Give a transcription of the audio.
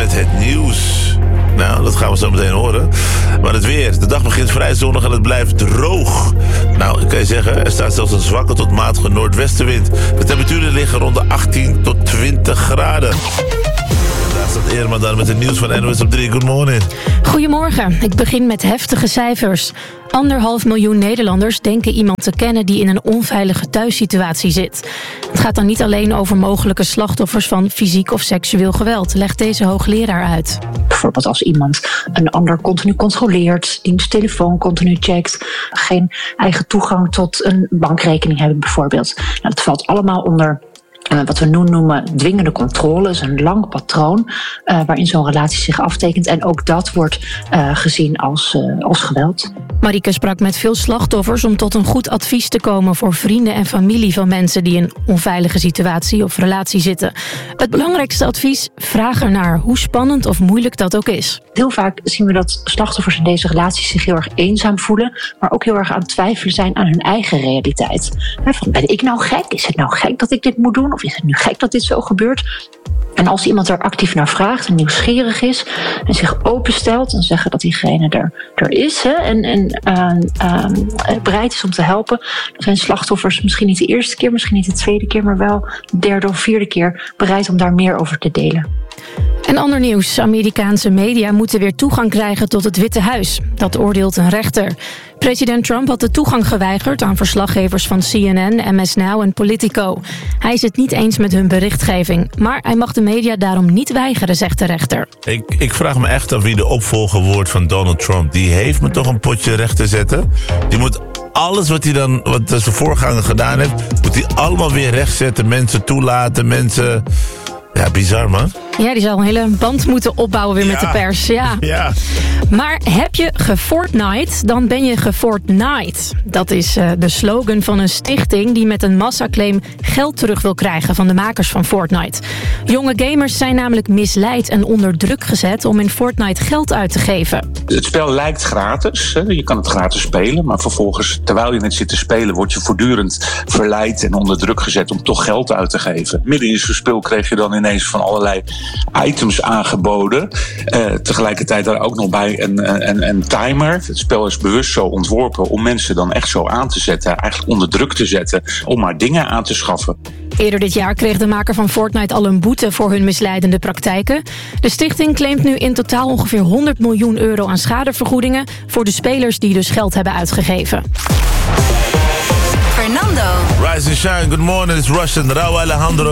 met het nieuws. Nou, dat gaan we zo meteen horen. Maar het weer. De dag begint vrij zonnig en het blijft droog. Nou, ik kan je zeggen, er staat zelfs een zwakke tot matige noordwestenwind. De temperaturen liggen rond de 18 tot 20 graden. En daar staat Irma dan met het nieuws van NOS op 3. Good morning. Goedemorgen. Ik begin met heftige cijfers. 1,5 miljoen Nederlanders denken iemand te kennen die in een onveilige thuissituatie zit. Het gaat dan niet alleen over mogelijke slachtoffers van fysiek of seksueel geweld, legt deze hoogleraar uit. Bijvoorbeeld als iemand een ander continu controleert, diens telefoon continu checkt, geen eigen toegang tot een bankrekening hebben bijvoorbeeld. Nou, dat valt allemaal onder wat we noemen dwingende controle. Dat is een lang patroon waarin zo'n relatie zich aftekent. En ook dat wordt gezien als geweld. Marieke sprak met veel slachtoffers om tot een goed advies te komen voor vrienden en familie van mensen die in een onveilige situatie of relatie zitten. Het belangrijkste advies: vraag ernaar, hoe spannend of moeilijk dat ook is. Heel vaak zien we dat slachtoffers in deze relaties zich heel erg eenzaam voelen, maar ook heel erg aan het twijfelen zijn aan hun eigen realiteit. Ben ik nou gek? Is het nou gek dat ik dit moet doen? Of is het nu gek dat dit zo gebeurt? En als iemand er actief naar vraagt en nieuwsgierig is en zich openstelt en zeggen dat diegene er is en bereid is om te helpen, dan zijn slachtoffers misschien niet de eerste keer, misschien niet de tweede keer, maar wel de derde of vierde keer bereid om daar meer over te delen. En ander nieuws. Amerikaanse media moeten weer toegang krijgen tot het Witte Huis. Dat oordeelt een rechter. President Trump had de toegang geweigerd aan verslaggevers van CNN, MS Now en Politico. Hij is het niet eens met hun berichtgeving. Maar hij mag de media daarom niet weigeren, zegt de rechter. Ik vraag me echt af wie de opvolger wordt van Donald Trump. Die heeft me toch een potje recht te zetten. Die moet alles wat zijn voorganger gedaan heeft, moet hij allemaal weer rechtzetten. Mensen toelaten, mensen. Ja, bizar, man. Ja, die zal een hele band moeten opbouwen weer met de pers. Ja. Maar heb je geFortnite, dan ben je geFortnite. Dat is de slogan van een stichting die met een massaclaim geld terug wil krijgen van de makers van Fortnite. Jonge gamers zijn namelijk misleid en onder druk gezet om in Fortnite geld uit te geven. Het spel lijkt gratis. Je kan het gratis spelen, maar vervolgens, terwijl je het zit te spelen, word je voortdurend verleid en onder druk gezet om toch geld uit te geven. Midden in zo'n spel kreeg je dan ineens van allerlei items aangeboden. Tegelijkertijd daar ook nog bij een timer. Het spel is bewust zo ontworpen om mensen dan echt zo aan te zetten, eigenlijk onder druk te zetten, om maar dingen aan te schaffen. Eerder dit jaar kreeg de maker van Fortnite al een boete voor hun misleidende praktijken. De stichting claimt nu in totaal ongeveer 100 miljoen euro aan schadevergoedingen voor de spelers die dus geld hebben uitgegeven. Fernando. Rise and shine, good morning, it's Russian, Rauw Alejandro.